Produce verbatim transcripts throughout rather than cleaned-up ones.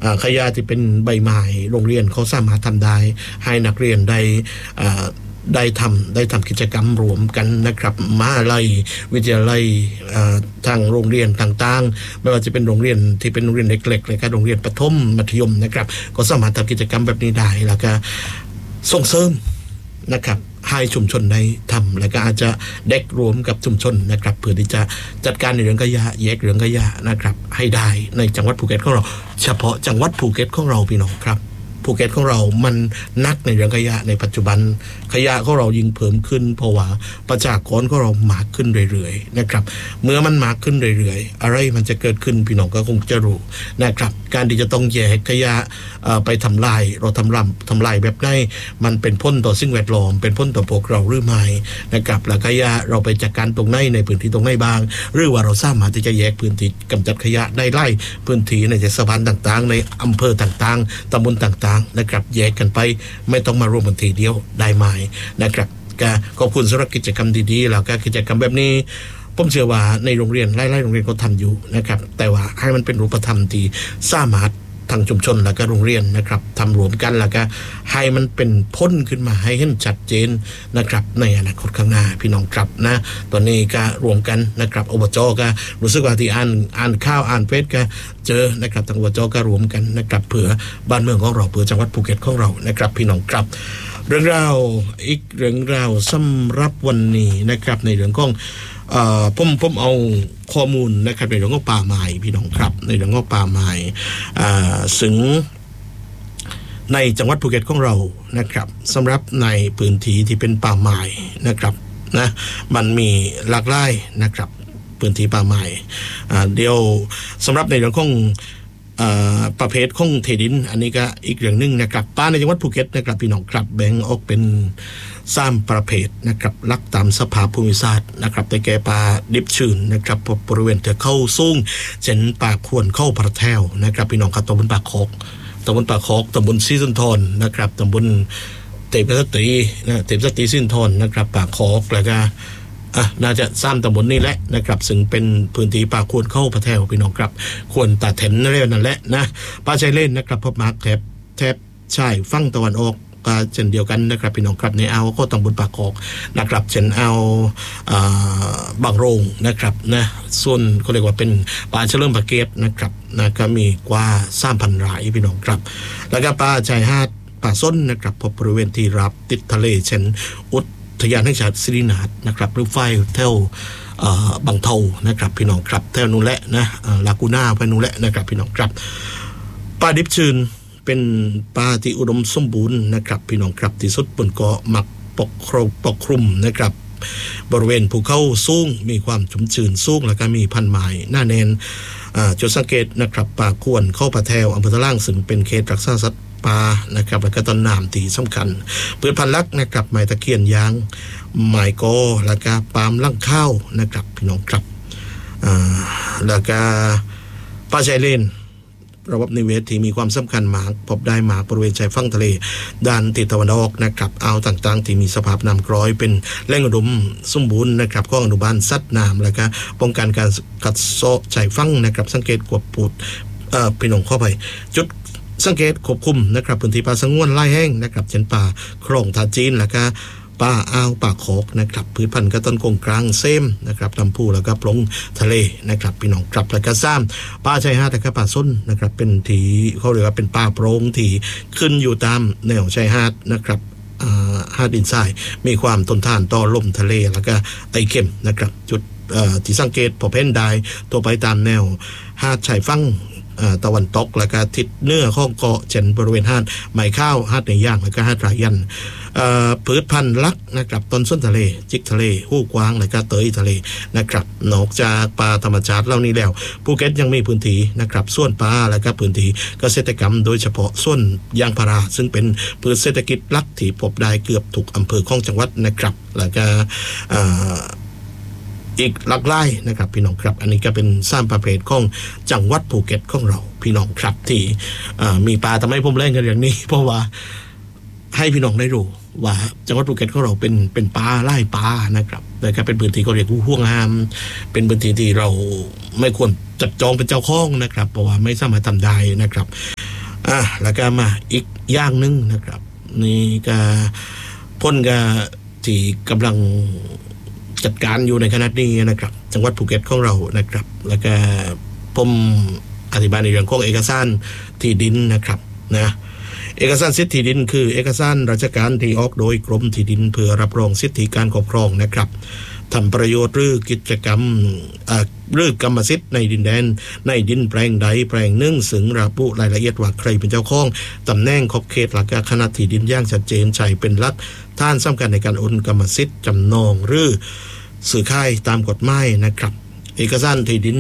ขยะที่เป็นใบไม้โรงเรียนเขาสามารถทำได้ให้นักเรียนได้ได้ทำได้ทำกิจกรรมรวมกันนะครับมหาลัยวิทยาลัยทางโรงเรียนต่างๆไม่ว่าจะเป็นโรงเรียนที่เป็นโรงเรียนเล็กๆเลยก็โรงเรียนประถมมัธยมนะครับก็สามารถทำกิจกรรมแบบนี้ได้แล้วก็ส่งเสริมนะครับให้ชุมชนได้ทำแล้วก็อาจจะเด็กรวมกับชุมชนนะครับเพื่อที่จะจัดการในเรื่องขยะแยกเรื่องขยะนะครับให้ได้ในจังหวัดภูเก็ตของเราเฉพาะจังหวัดภูเก็ตของเราพี่น้องครับภูเก็ตของเรามันนักในเรื่องขยะในปัจจุบันขยะของเรายิ่งเพิ่มขึ้นเพราะว่าประชากรของเรามากขึ้นเรื่อยๆนะครับเมื่อมันมากขึ้นเรื่อยๆอะไรมันจะเกิดขึ้นพี่น้องก็คงจะรู้นะครับการที่จะต้องแยกขยะไปทำลายเราทำลำทำลายแบบไหนมันเป็นพ้นต่อสิ่งแวดล้อมเป็นพ้นต่อพวกเราหรือไม่นะครับแล้วขยะเราไปจัดการตรงไหนในพื้นที่ตรงไหนบ้างหรือว่าเราสามารถที่จะแยกพื้นที่กำจัดขยะได้ไล่พื้นที่ในเทศบาลต่างๆในอำเภอต่างๆตำบลต่างนะครับแยกกันไปไม่ต้องมารวมกันทีเดียวได้ไหมนะครับก็ขอบคุณสำหรับกิจกรรมดีๆแล้วก็กิจกรรมแบบนี้ผมเชื่อว่าในโรงเรียนไล่ๆโรงเรียนเขาทำอยู่นะครับแต่ว่าให้มันเป็นรูปธรรมที่สามารถทางชุมชนแล้วก็โรงเรียนนะครับทำรวมกันแล้วก็ให้มันเป็นพ้นขึ้นมาให้เห็นชัดเจนนะครับในอนาคตข้างหน้าพี่น้องครับนะตอนนี้ก็รวมกันนะครับอบจก็รู้สึกว่าที่อ่านอ่านข่าวอ่านเฟซก็เจอนะครับทางอบจก็รวมกันนะครับเผื่อบ้านเมืองของเราเผื่อจังหวัดภูเก็ตของเรานะครับพี่น้องครับเรื่องราวอีกเรื่องราวสำหรับวันนี้นะครับในเรื่องของเอ่อผมผมเอาข้อมูลนะครับในเรื่องของป่าไม้พี่น้องครับในเรื่องของป่าไม้อ่าซึ่งในจังหวัดภูเก็ตของเรานะครับสำหรับในพื้นที่ที่เป็นป่าไม้นะครับนะมันมีหลากหลายนะครับพื้นที่ป่าไม้อ่าเดี๋ยวสำหรับในเรื่องของประเภทของเทดินอันนี้ก็อีกเรื่องนึงนะครับป่าในจังหวัดภูเก็ตนะครับพี่น้องครับแบ่งออกเป็นสามประเภทนะครับลักตามสภาพภูมิศาสตร์นะครับแต่แก่ป่าดิบชื้นนะครับบริเวณเทือกเขาสูงเช่นป่าขวนเข้าพระแถวนะครับพี่น้องครับตำบลป่าคอกตำบลป่าคอกตำบลซีซันทอนนะครับตำบลเตปสตรีนะเตปสตรีซินทอนนะครับป่าคอกแล้วก็อ่ะน่าจะสร้างตำบลนี้แหละนะครับซึ่งเป็นพื้นที่ป่าควรเข้าพระแถวพี่น้องครับควรตาเถนเรื่องนั่นแหละนะป่าชายเลนนะครับพบมาร์คแถบแถบชายฝั่งตะวันออกก็เช่นเดียวกันนะครับพี่น้องครับในอ่าวก็ตำบลป่าคอกนะครับเช่นอ่าวบางโรงนะครับนะส่วนเขาเรียกว่าเป็นป่าเฉลิมพระเกียรตินะครับนะก็มีกว่า สามพัน รายพี่น้องครับแล้วก็ป่าชายหาดป่าส้นนะครับพบบริเวณที่รับติดทะเลเช่นอุทยานแห่งชาติสิรินาถนะครับหรือไฟเท่าบางเทานะครับพี่น้องครับแถวนู้นแหละนะลากูน่าไปนู้นแหละนะครับพี่น้องครับป่าดิบชื้นเป็นป่าที่อุดมสมบูรณ์นะครับพี่น้องครับที่สุดบนเกาะหมักปกคลุมปกคลุมนะครับบริเวณภูเขาสูงมีความชุ่มชื้นสูงแล้วก็มีพันไม้หน้าแน่นจุดสังเกตนะครับป่าควรเข้าป่าแถวอำเภอตะล่างซึ่งเป็นเขตรักษาสัตว์ป่านะครับแล้วก็ต้นน้ำที่สำคัญพืชพันธุ์หลักนะครับไม้ตะเคียนยางไม้กอแล้วก็ปาล์มลั่งข้าวนะครับพี่น้องครับแล้วก็ป่าชายเลนระบบนิเวศที่มีความสำคัญมากพบได้มาบริเวณชายฝั่งทะเลด้านทิศตะวันออกนะครับอ่าวต่างๆที่มีสภาพน้ำกร่อยเป็นแหล่งอุดมสมบูรณ์นะครับของอนุบาลสัตว์น้ำแล้วก็ป้องกันการกัดเซาะชายฝั่งนะครับสังเกตกวบปูดเอ่อพี่น้องเข้าไปจุดสังเกตควบคุมนะครับพื้นที่ป่าสงวนไร่แห้งนะครับเช่นป่าคลองทาจีนแล้วก็ป่าอ่าวป่าคอกนะครับพืชพันธุ์ก็ต้นกงกลางเซมนะครับลำพูแล้วก็ปลงทะเลนะครับพี่น้องครับแล้วก็ซ้ำป่าชายหาดแล้วก็ป่าส้นนะครับเป็นที่เขาเรียกว่าเป็นป่าโปร่งที่ขึ้นอยู่ตามแนวชายหาดนะครับหาดดินทรายมีความทนทานต่อลมทะเลแล้วก็ไอเข็มนะครับจุดที่สังเกตพบเห็นได้ตัวไปตามแนวหาดชายฝั่งตะวันตกแล้วก็ทิศเหนือของเกาะเช่นบริเวณหาดไม้ข้าวหาดในย่างแล้วก็หาดรายันพืชพันธุ์ลักนะครับต้นส้นทะเลจิกทะเลหู้กวางแล้วก็เตยทะเลนะครับนอกจากป่าธรรมชาติเหล่านี้แล้วภูเก็ตยังมีพื้นที่นะครับส่วนป่าแล้วก็พื้นที่เกษตรกรรมโดยเฉพาะส่วนยางพาราซึ่งเป็นพืชเศรษฐกิจหลักที่พบได้เกือบทุกอำเภอของจังหวัดนะครับแล้วก็อีกหลากหลายนะครับพี่น้องครับอันนี้ก็เป็นสามประเภทของจังหวัดภูเก็ตของเราพี่น้องครับที่มีป่าทำไมผมเล่นกันอย่างนี้เพราะว่าให้พี่น้องได้รู้ว่าจังหวัดภูเก็ตของเราเป็นเป็นป่าไร่ป่านะครับแต่ก็เป็นพื้นที่เขาเรียกว่าห่วงห้ามเป็นพื้นที่ที่เราไม่ควรจับจองเป็นเจ้าของนะครับเพราะว่าไม่สามารถทำได้นะครับอ่ะแล้วก็มาอีกอย่างนึงนะครับนี่ก็พ้นก็ที่กำลังจัดการอยู่ในขณะนี้นะครับจังหวัดภูเก็ตของเรานะครับแล้วก็ผมอธิบายในเรื่องของเอกสารที่ดินนะครับนะเอกสารสิทธิดินคือเอกสารราชการที่ออกโดยกรมที่ดินเพื่อรับรองสิทธิการครอบครองนะครับทำประโยชน์หรือกิจกรรมหรือกรรมสิทธิ์ในดินแดนในดินแปลงใดแปลงหนึ่งซึ่งระบุรายละเอียดว่าใครเป็นเจ้าของตำแหน่งขอบเขตหลักขนาดที่ดินอย่างชัดเจนใช้เป็นหลักฐานสำคัญในการโอนกรรมสิทธิ์จำนองหรือซื้อขายตามกฎหมายนะครับเอกสารที่ดิน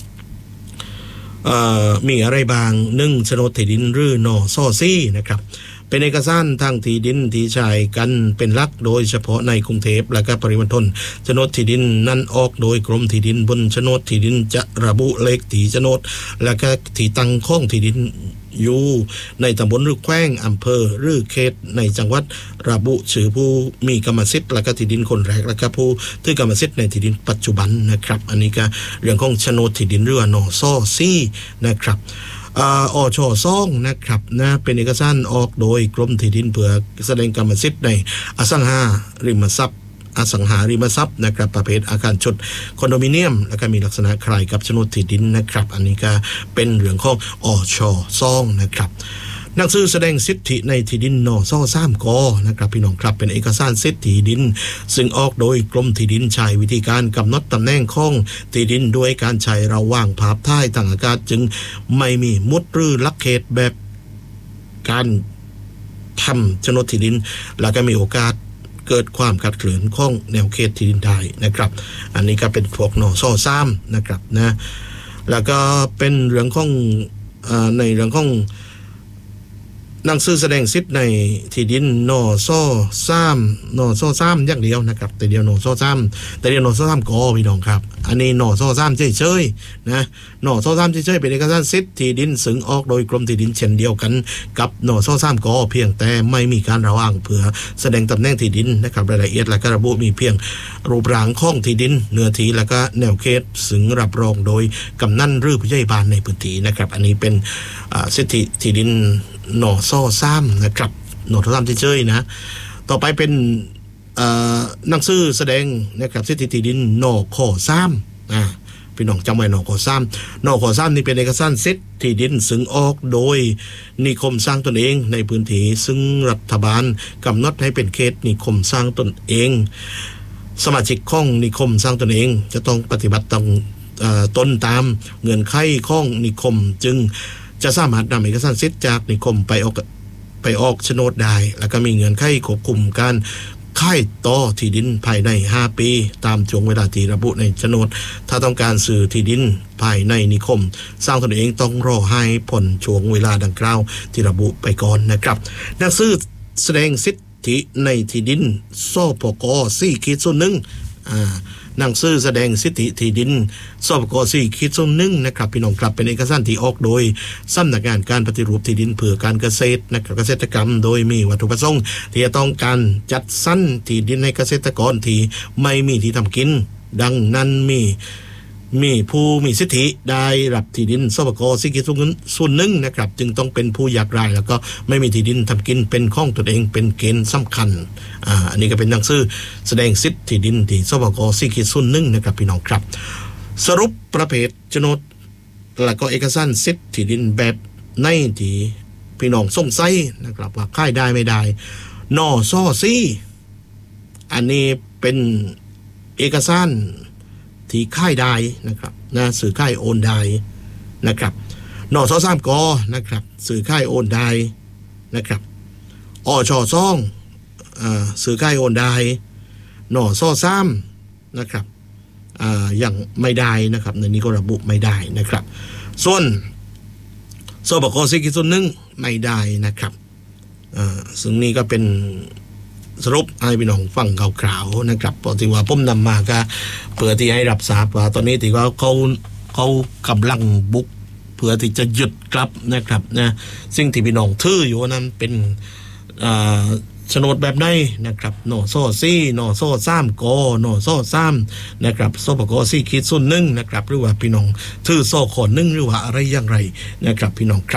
มีอะไรบางหนึ่งโฉนดที่ดินหรือนอซ่อซี่นะครับเป็นเอกสารทางที่ดินที่ใช้กันเป็นหลักโดยเฉพาะในกรุงเทพและก็ปริมณฑลโฉนดที่ดินนั้นออกโดยกรมที่ดินบนโฉนดที่ดินจะระบุเลขที่โฉนดและก็ที่ตั้งของที่ดินอยู่ในตำบลหรือแขวงอำเภอหรือเขตในจังหวัดระบุชื่อผู้มีกรรมสิทธิ์และก็ที่ดินคนแรกและก็ผู้ถือกรรมสิทธิ์ในที่ดินปัจจุบันนะครับอันนี้ก็เรื่องของโฉนดที่ดินหรือว่านอซ่อซี่นะครับอ่าอชซ่องนะครับนะเป็นเอกสารออกโดยกรมที่ดินเพื่อแสดงกรรมสิทธิ์ในอสังหาริมทรัพย์อสังหาริมทรัพย์นะครับประเภทอาคารชุดคอนโดมิเนียมแล้วก็มีลักษณะคล้ายกับโฉนดที่ดินนะครับอันนี้ก็เป็นเรื่องของอชซ่องนะครับหนังสือแสดงสิทธิในที่ดินนอซ่อสามกอนะครับพี่น้องครับเป็นเอกสารสิทธิดินซึ่งออกโดยกรมที่ดินใช้วิธีการกำหนดตำแหน่งของที่ดินด้วยการใช้ระหว่างภาพถ่ายทางอากาศจึงไม่มีมุดหรือลักเขตแบบการทำโฉนดที่ดินแล้วก็มีโอกาสเกิดความขัดขืนของแนวเขตที่ดินไทยนะครับอันนี้ก็เป็นพวกนอซ่อซ้ำนะครับนะแล้วก็เป็นเรื่องของในเรื่องของหนังสือแสดงสิทธิ์ในที่ดินนอซ่อซ้ำนอซ่อซ้ำอย่างเดียวนะครับแต่เดียวนอซ่อซ้ำแต่เดียวนอซ่อซ้ำกอพี่น้องครับอันนี้นอซ่อซ้ำเฉยๆนะนอซ่อซ้ำเฉยๆเป็นเอกสารสิทธิ์ที่ดินซึ่งออกโดยกรมที่ดินเช่นเดียวกันกับนอซ่อซ้ำกอเพียงแต่ไม่มีการระว่างเพื่อแสดงตำแหน่งที่ดินนะครับรายละเอียดและก็ระบุมีเพียงรูปร่างของที่ดินเนื้อที่และก็แนวเขตซึ่งรับรองโดยกำนันหรือผู้ใหญ่บ้านในพื้นที่นะครับอันนี้เป็นสิทธิที่ดินหน่อซ่อซ้ำนะครับหน่อซ่อซ้ำเฉยๆนะต่อไปเป็นหนังสือแสดงนะครับสิทธิที่ดินหน่อขอซ้ำอ่าพี่น้องจำไว้หน่อขอซ้ำหน่อขอซ้ำนี่เป็นเอกสารสิทธิที่ดินซึ่งออกโดยนิคมสร้างตนเองในพื้นที่ซึ่งรัฐบาลกำหนดให้เป็นเขตนิคมสร้างตนเองสมาชิกของนิคมสร้างตนเองจะต้องปฏิบัติตามต้นตามเงื่อนไขของนิคมจึงจะสามารถนำเอกสารสิทธิ์จากนิคมไปออกไปออกโฉนดได้แล้วก็มีเงื่อนไขควบคุมการขายต่อที่ดินภายในห้าปีตามช่วงเวลาที่ระบุในโฉนดถ้าต้องการซื้อที่ดินภายในนิคมสร้างตนเองต้องรอให้พ้นช่วงเวลาดังกล่าวที่ระบุไปก่อนนะครับหนังสือแสดงสิทธิในที่ดินสปก.สี่ขีดศูนย์หนึ่งอ่าหนังสือแสดงสิทธิที่ดินสปก.สี่ขีดศูนย์หนึ่งนะครับพี่น้องครับเป็นเอกสารที่ออกโดยสำนักงานการปฏิรูปที่ดินเพื่อการเกษตรนะครับเกษตรกรรมโดยมีวัตถุประสงค์ที่จะต้องการจัดสรรที่ดินให้เกษตรกรที่ไม่มีที่ทำกินดังนั้นมีมีผู้มีสิทธิได้รับที่ดินสปก.สี่ขีดศูนย์หนึ่งนะครับจึงต้องเป็นผู้ยากไร้แล้วก็ไม่มีที่ดินทำกินเป็นของตนเองเป็นเกณฑ์สำคัญอ่าอันนี้ก็เป็นหนังสือแสดงสิทธิที่ดินที่สปก.สี่ขีดศูนย์หนึ่งนะครับพี่น้องครับสรุปประเภทโฉนดและก็เอกสารสิทธิที่ดินแบบในที่พี่น้องสงสัยนะครับว่าขายได้ไม่ได้นอซ่อซี่อันนี้เป็นเอกสารที่ค่ายได้นะครับนะสื่อค่ายโอนได้นะครับนอซ่อซ้ำกอนะครับสื่อค่ายโอนได้นะครับอชซ่องอ่าสื่อค่ายโอนได้นอซ่อซ้ำนะครับอ่าอย่างไม่ได้นะครับในนี้ก็ระบุไม่ได้นะครับส่วนสปก.สี่ขีดศูนย์หนึ่งไม่ได้นะครับอ่าซึ่งนี่ก็เป็นสรุปให้พี่น้องฟังคร่าวๆนะครับเพราะที่ว่าผมนำมาก็เพื่อที่ให้รับทราบว่าตอนนี้ที่ว่าเขาเขากำลังบุกเพื่อที่จะหยุดกลับนะครับนะสิ่งที่พี่น้องถืออยู่นั้นเป็นอ่าโฉนดแบบไหนนะครับนอซ่อซี่นอซ่อซ้ำกอนอซ่อซ้ำนะครับสปก.สี่ขีดศูนย์หนึ่งนะครับหรือว่าพี่น้องถือซ่อขอหนึ่งหรือว่าอะไรอย่างไรนะครับพี่น้องครับ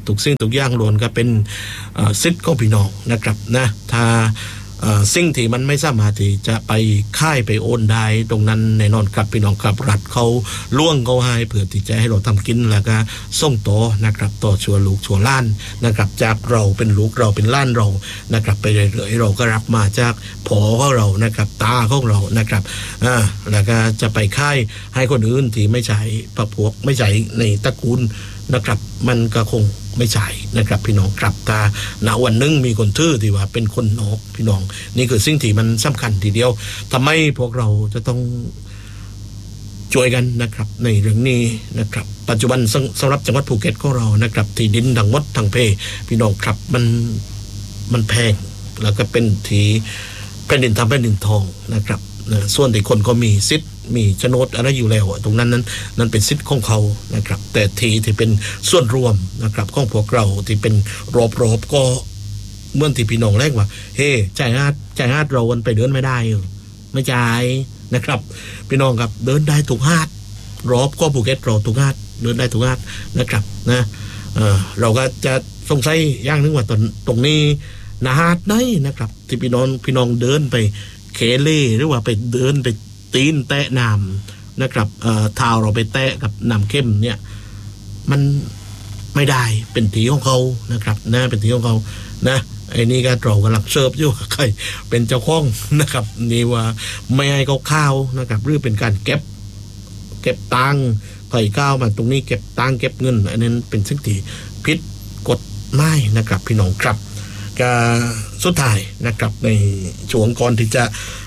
ทุกสิ่งทุกอย่างล้วนก็เป็นสิทธิ์ของพี่น้องนะครับนะถ้าสิ่งที่มันไม่สามารถที่จะไปค่ายไปโอนได้ตรงนั้นแน่นอนครับพี่น้องครับรัฐเขาล่วงเขาให้เพื่อที่จะให้เราทำกินแล้วก็ส่งต่อนะครับต่อชัวลูกชัวล้านนะครับจากเราเป็นลูกเราเป็นล้านเรานะครับไปเรื่อยๆเราก็รับมาจากพ่อของเรานะครับตาของเรานะครับอ่าแล้วก็จะไปค่ายให้คนอื่นที่ไม่ใช่พระพวกไม่ใช่ในตระกูลนะครับมันก็คงไม่ใช่นะครับพี่น้องครับตาณวันนึงมีคนทื่อที่ว่าเป็นคนนอกพี่น้องนี่คือสิ่งที่มันสำคัญทีเดียวทำไมพวกเราจะต้องช่วยกันนะครับในเรื่องนี้นะครับปัจจุบันสำหรับจังหวัดภูเก็ตของเรานะครับที่ดินทั้งหมดทั้งเพพี่น้องครับมันมันแพงแล้วก็เป็นที่แผ่นดินทำแผ่นดินทองนะครับส่วนที่คนก็มีสิทธิ์มีโฉนดอะไรอยู่แล้วตรงนั้นนั้นนั่นเป็นสิทธิ์ของเขานะครับแต่ทีที่เป็นส่วนรวมนะครับของพวกเราที่เป็นรอบๆก็เมื่อที่พี่น้องแรกว่าเฮ้จ่ายฮาดจ่ายฮาดเราวันไปเดินไม่ได้ไม่จ่ายนะครับพี่น้องครับเดินได้ถูกฮาดรอบก็ภูเก็ตเราถูกฮาดเดินได้ถูกฮาดนะครับนะเออเราก็จะสงสัยอย่างนึงว่าตรงตรงนี้นาฮาดไหนนะครับที่พี่น้องพี่น้องเดินไปเคเล่หรือว่าไปเดินไปตีนแตะน้ำนะครับเอ่อเท้าเราไปแตะกับน้ำเข้มเนี่ยมันไม่ได้เป็นทีของเขานะครับนะเป็นทีของเขานะไอ้นี่ก็เรากำลังเสิร์ฟอยู่ใครเป็นเจ้าของนะครับนี่ว่าไม่ให้เขาข้าวนะครับหรือเป็นการเก็บเก็บตังค์ไข่ข้าวมาตรงนี้เก็บตังค์เก็บเงินอันนั้นเป็นสิ่งที่ผิดกฎหมายนะครับพี่น้องครับก็สุดท้ายนะครับในช่วงก่อนที่จะ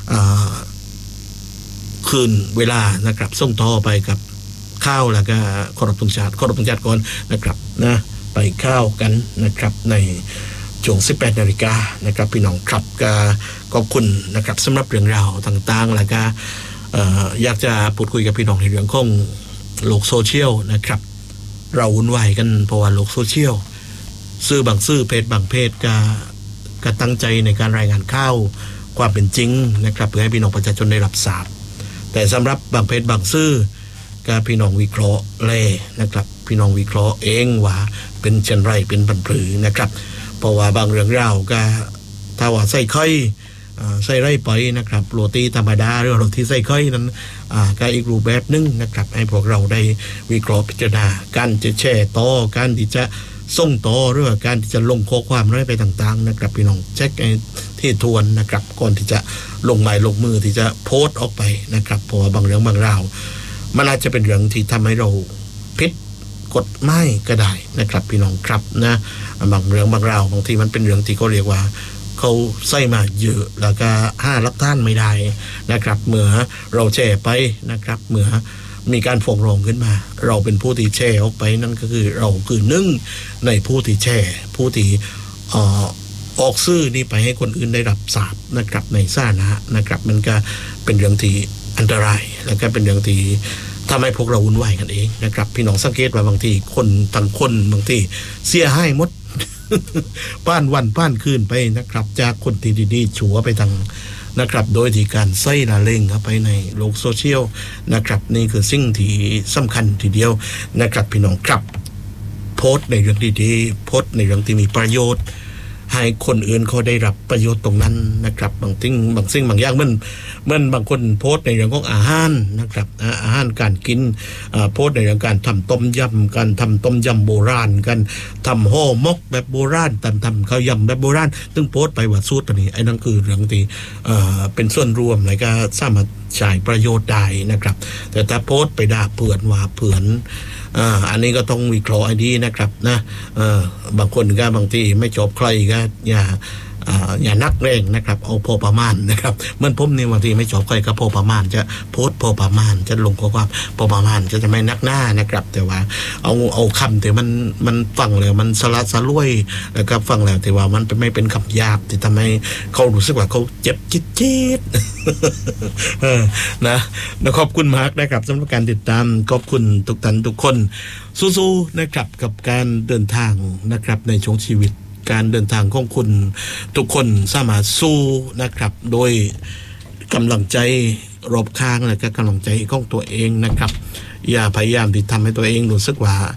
คืนเวลานะครับส่งต่อไปกับข้าวแล้วก็ขอรบธงชาติขอรบธงชาติก่อนนะครับนะไปข้าวกันนะครับในช่วง สิบแปดนาฬิกานะครับพี่น้องครับก็ขอบคุณนะครับสำหรับเรื่องราวต่างๆแล้วก็อยากจะพูดคุยกับพี่น้องในเรื่องของโลกโซเชียลนะครับเราวุ่นวายกันเพราะว่าโลกโซเชียลซื่อบางซื่อเพจบางเพจก็ก็ตั้งใจในการรายงานข่าวความเป็นจริงนะครับเพื่อให้พี่น้องประชาชนได้รับทราบแต่สำหรับบางเพจบางซื่อก็พี่น้องวิเคราะห์แลนะครับพี่น้องวิเคราะห์เองว่าเป็นเช่นไรเป็นบันผือนะครับเพราะว่าบางเรื่องราวก็ถ้าว่าใส่ค่อยใส่ไรไปนะครับโรตีธรรมดาหรือโรตีใส่ค่อยนั้นก็อีกรูปแบบนึงนะครับให้พวกเราได้วิเคราะห์พิจารณาการจะแชร์ต่อการที่จะส่งต่อหรือว่าการที่จะลงข้อความอะไรไปต่างๆนะครับพี่น้องเช็คที่ทวนนะครับก่อนที่จะลงไม้ลงมือที่จะโพสต์ออกไปนะครับเพราะว่าบางเรื่องบางราวมันอาจจะเป็นเรื่องที่ทำให้เราผิดกฎหมายก็ได้นะครับพี่น้องครับนะบางเรื่องบางราวบางทีมันเป็นเรื่องที่เขาเรียกว่าเขาใส่มาเยอะแล้วก็ห้ารับท่านไม่ได้นะครับเมื่อเราแชร์ไปนะครับเมื่อมีการฟ้องร้องขึ้นมาเราเป็นผู้ที่แชร์ออกไปนั่นก็คือเราคือหนึ่งในผู้ที่แชร์ผู้ที่ออกซื่อนี่ไปให้คนอื่นได้รับทราบนะครับในสาธารณะนะครับมันก็เป็นเรื่องที่อันตรายแล้วก็เป็นเรื่องที่ทำให้พวกเราวุ่นวายกันเองนะครับพี่น้องสังเกตว่าบางทีคนทั้งคนบางทีเสียหายหมด ป้านวันป้านคืนไปนะครับจากคนที่ดีๆชัวไปทางนะครับโดยที่การใส่ละเล่งเข้าไปในโลกโซเชียลนะครับนี่คือสิ่งที่สำคัญทีเดียวนะครับพี่น้องครับโพสต์ในเรื่องดีๆโพสต์ในเรื่องที่มีประโยชน์ให้คนอื่นเขาได้รับประโยชน์ตรงนั้นนะครับบางสิ่งบางสิ่งบางอย่างมันมันบางคนโพสต์ในเรื่องของอาหารนะครับอาหารการกินโพสต์ในเรื่องการทำต้มยำการทำต้มยำโบราณกันทำห่อหมกแบบโบราณทำทำข้าวยำแบบโบราณซึ่งโพสต์ไปว่าสูตรตัวนี้ไอ้นั่นคือเรื่องที่เป็นส่วนรวมแล้วก็สามารถใช้ประโยชน์ได้นะครับแต่ถ้าโพสต์ไปด่าเผื่อนว่าเผื่อนอ่าอันนี้ก็ต้องวิเคราะห์ให้ดีนะครับนะเออบางคนก็บางทีไม่จบใครก็อย่าอ่าอย่านักแรงนะครับเอาพอประมาณนะครับเหมือนผมนี่บางทีไม่จบใครก็พอประมาณจะโพสต์พอประมาณจะลงข้อความพอประมาณจะจะไม่นักหน้านะครับแต่ว่าเอาเอาคำที่มันมันฟังแล้วมันสละสลวยนะครับฟังแล้วแต่ว่ามันไม่เป็นคำหยาบที่ทำให้เขารู้สึกว่าเขาเจ็บจิ๊ดจิ๊ดเออนะขอบคุณมากนะครับสำหรับการติดตามขอบคุณทุกท่านทุกคนสู้ๆนะครับกับการเดินทางนะครับในช่วงชีวิตการเดินทางของคุณทุกคนสามารถสู้นะครับโดยกำลังใจรอบข้างและก็กำลังใจของตัวเองนะครับอย่าพยายามที่ทำให้ตัวเองรู้สึกว่า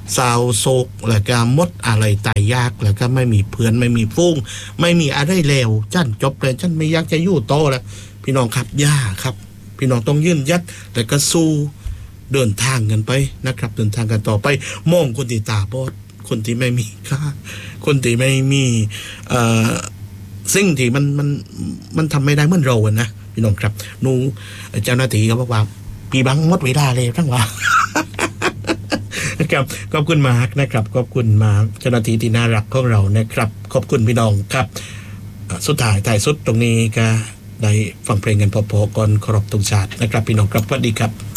สาวโศกแล้วก็มดอะไรตายยากแล้วก็ไม่มีเพื่อนไม่มีฟุ้งไม่มีอะไรเลวจันจบเลยจันไม่อยากจะอยู่โตแล้วพี่น้องครับย่าครับพี่น้องต้องยืนยัดแล้วก็สู้เดินทางกันไปนะครับเดินทางกันต่อไปมองคนที่ตาบอดคนที่ไม่มีค่าคนที่ไม่มีเอ่อสิ่งที่มันมันมันทำไม่ได้เหมือนเราอะนะพี่น้องครับนูเจ้าหน้าที่ก็บอกว่าปีบังหมดเวลาเลยทั้งว่า ครับขอบคุณมากนะครับขอบคุณมากเจ้าหน้าที่ที่น่ารักของเรานะครับขอบคุณพี่น้องครับสุดท้ายท้ายสุดตรงนี้ก็ได้ฟังเพลงกันพอๆก่อนเคารพธงชาตินะครับพี่น้องครับสวัสดีครับ